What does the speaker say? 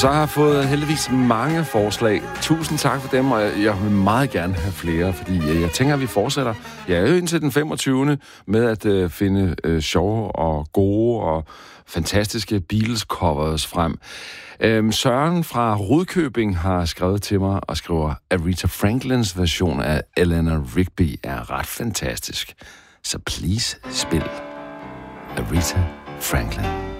så har jeg fået heldigvis mange forslag. Tusind tak for dem, og jeg vil meget gerne have flere, fordi jeg tænker, at vi fortsætter. Jeg er jo indtil den 25. med at finde sjove og gode og fantastiske Beatles-covers frem. Søren fra Rudkøbing har skrevet til mig og skriver, at Aretha Franklins version af Eleanor Rigby er ret fantastisk. Så please spil Aretha Franklin.